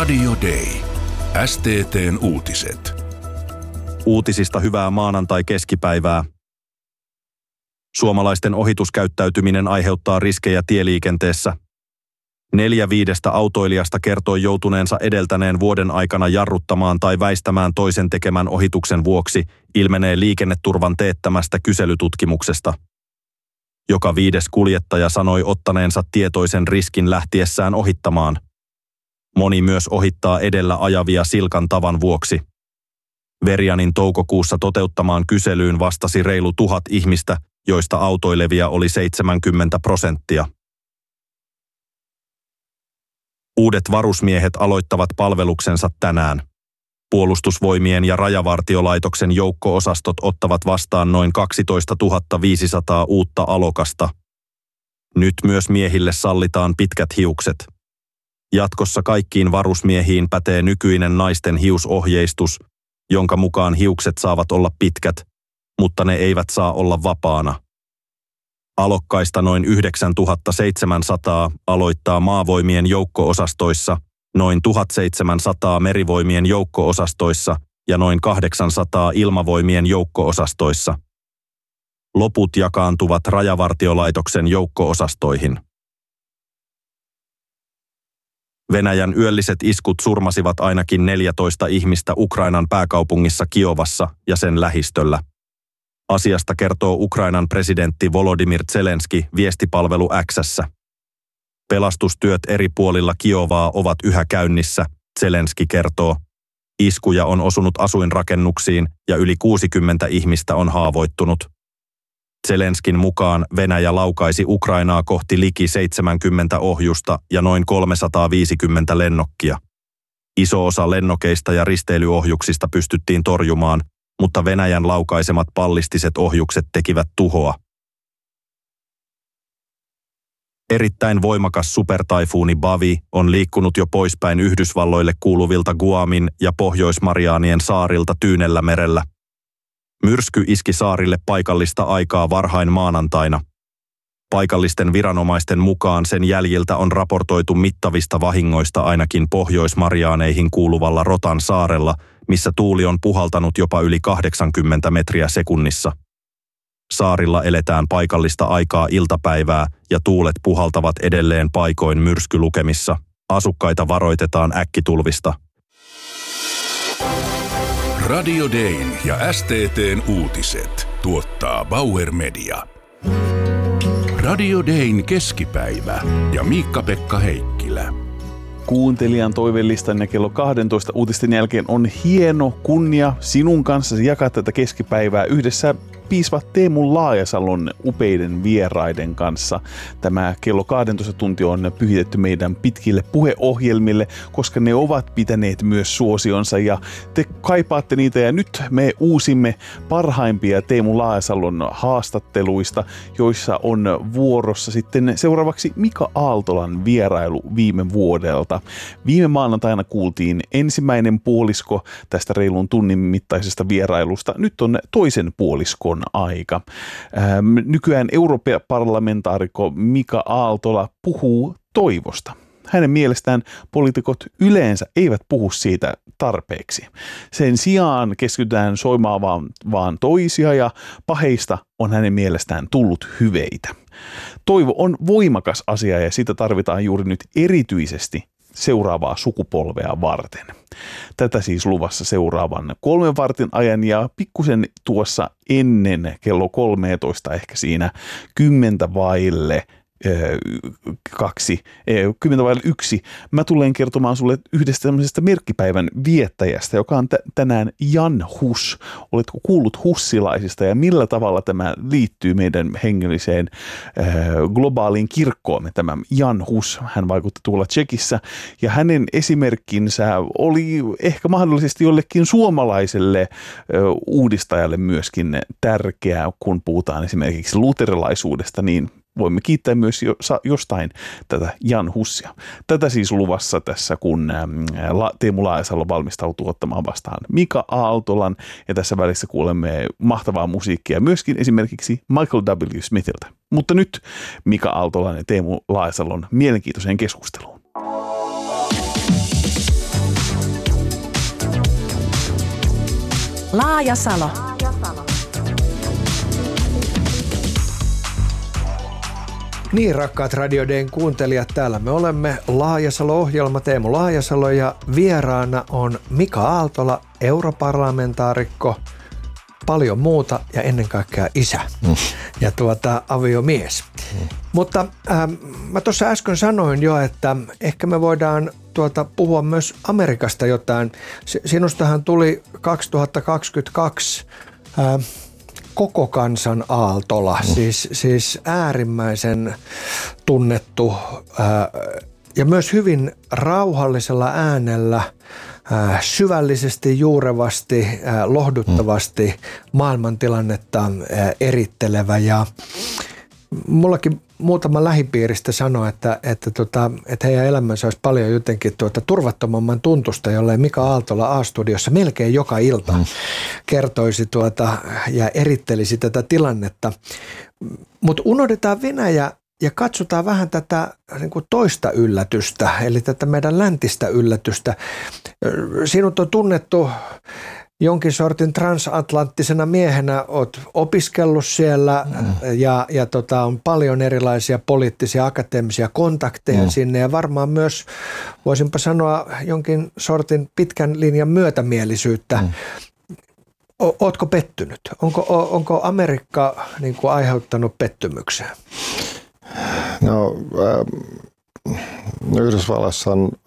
Radio Day. STT:n uutiset. Uutisista hyvää maanantai-keskipäivää. Suomalaisten ohituskäyttäytyminen aiheuttaa riskejä tieliikenteessä. 4/5 autoilijasta kertoi joutuneensa edeltäneen vuoden aikana jarruttamaan tai väistämään toisen tekemän ohituksen vuoksi, ilmenee liikenneturvan teettämästä kyselytutkimuksesta. Joka 5. kuljettaja sanoi ottaneensa tietoisen riskin lähtiessään ohittamaan. Moni myös ohittaa edellä ajavia silkan tavan vuoksi. Verianin toukokuussa toteuttamaan kyselyyn vastasi reilu 1000 ihmistä, joista autoilevia oli 70%. Uudet varusmiehet aloittavat palveluksensa tänään. Puolustusvoimien ja Rajavartiolaitoksen joukko-osastot ottavat vastaan noin 12 500 uutta alokasta. Nyt myös miehille sallitaan pitkät hiukset. Jatkossa kaikkiin varusmiehiin pätee nykyinen naisten hiusohjeistus, jonka mukaan hiukset saavat olla pitkät, mutta ne eivät saa olla vapaana. Alokkaista noin 9700 aloittaa maavoimien joukko-osastoissa, noin 1700 merivoimien joukko-osastoissa ja noin 800 ilmavoimien joukko-osastoissa. Loput jakaantuvat Rajavartiolaitoksen joukko-osastoihin. Venäjän yölliset iskut surmasivat ainakin 14 ihmistä Ukrainan pääkaupungissa Kiovassa ja sen lähistöllä. Asiasta kertoo Ukrainan presidentti Volodymyr Zelenski viestipalvelu X:ssä. Pelastustyöt eri puolilla Kiovaa ovat yhä käynnissä, Zelenski kertoo. Iskuja on osunut asuinrakennuksiin ja yli 60 ihmistä on haavoittunut. Zelenskin mukaan Venäjä laukaisi Ukrainaa kohti liki 70 ohjusta ja noin 350 lennokkia. Iso osa lennokeista ja risteilyohjuksista pystyttiin torjumaan, mutta Venäjän laukaisemat ballistiset ohjukset tekivät tuhoa. Erittäin voimakas supertaifuuni Bavi on liikkunut jo poispäin Yhdysvalloille kuuluvilta Guamin ja Pohjois-Mariaanien saarilta Tyynellä merellä. Myrsky iski saarille paikallista aikaa varhain maanantaina. Paikallisten viranomaisten mukaan sen jäljiltä on raportoitu mittavista vahingoista ainakin Pohjois-Mariaaneihin kuuluvalla Rotan saarella, missä tuuli on puhaltanut jopa yli 80 metriä sekunnissa. Saarilla eletään paikallista aikaa iltapäivää ja tuulet puhaltavat edelleen paikoin myrskylukemissa. Asukkaita varoitetaan äkkitulvista. Radio Dayn ja STT:n uutiset tuottaa Bauer Media. Radio Dayn keskipäivä ja Miikka-Pekka Heikkilä. Kuuntelijan toivelistan ja kello 12 uutisten jälkeen on hieno kunnia sinun kanssasi jakaa tätä keskipäivää yhdessä piispa Teemu Laajasalon upeiden vieraiden kanssa. Tämä kello 12 tunti on pyhitetty meidän pitkille puheohjelmille, koska ne ovat pitäneet myös suosionsa ja te kaipaatte niitä ja nyt me uusimme parhaimpia Teemu Laajasalon haastatteluista, joissa on vuorossa sitten seuraavaksi Mika Aaltolan vierailu viime vuodelta. Viime maanantaina kuultiin ensimmäinen puolisko tästä reilun tunnin mittaisesta vierailusta. Nyt on toisen puoliskon aika. Nykyään europarlamentaarikko Mika Aaltola puhuu toivosta. Hänen mielestään poliitikot yleensä eivät puhu siitä tarpeeksi. Sen sijaan keskitytään soimaan vaan toisia ja paheista on hänen mielestään tullut hyveitä. Toivo on voimakas asia ja sitä tarvitaan juuri nyt erityisesti seuraavaa sukupolvea varten. Tätä siis luvassa seuraavan 3 vartin ajan ja pikkusen tuossa ennen kello 13, ehkä siinä 10 vaille 1. Mä tulen kertomaan sulle yhdestä tämmöisestä merkkipäivän viettäjästä, joka on tänään Jan Hus. Oletko kuullut hussilaisista ja millä tavalla tämä liittyy meidän hengelliseen globaaliin kirkkoomme, tämä Jan Hus? Hän vaikutti tuolla Tšekissä ja hänen esimerkkinsä oli ehkä mahdollisesti jollekin suomalaiselle uudistajalle myöskin tärkeää, kun puhutaan esimerkiksi luterilaisuudesta, niin voimme kiittää myös jostain tätä Jan Hussia. Tätä siis luvassa tässä, kun Teemu Laajasalo valmistautuu ottamaan vastaan Mika Aaltolan. Ja tässä välissä kuulemme mahtavaa musiikkia myöskin esimerkiksi Michael W. Smithiltä. Mutta nyt Mika Aaltolan ja Teemu Laajasalon mielenkiintoiseen keskusteluun. Laajasalo. Niin, rakkaat Radio Dayn kuuntelijat, täällä me olemme Laajasalo-ohjelma, Teemu Laajasalo, ja vieraana on Mika Aaltola, europarlamentaarikko, paljon muuta ja ennen kaikkea isä ja aviomies. Mutta mä tuossa äsken sanoin jo, että ehkä me voidaan puhua myös Amerikasta jotain. Sinustahan tuli 2022 koko kansan Aaltola, siis äärimmäisen tunnettu ja myös hyvin rauhallisella äänellä, syvällisesti, juurevasti, lohduttavasti maailmantilannetta erittelevä. Ja mullakin muutama lähipiiristä sanoi, että heidän elämänsä olisi paljon jotenkin turvattomamman tuntusta, jollei Mika Aaltola A-studiossa melkein joka ilta kertoisi ja erittelisi tätä tilannetta. Mutta unohdetaan Venäjä ja katsotaan vähän tätä niin kuin toista yllätystä, eli tätä meidän läntistä yllätystä. Sinut on tunnettu jonkin sortin transatlanttisena miehenä, olet opiskellut siellä ja on paljon erilaisia poliittisia akateemisia kontakteja sinne ja varmaan myös, voisinpa sanoa, jonkin sortin pitkän linjan myötämielisyyttä. Ootko pettynyt? Onko Amerikka niin kuin aiheuttanut pettymyksen? No, Yhdysvalloissa on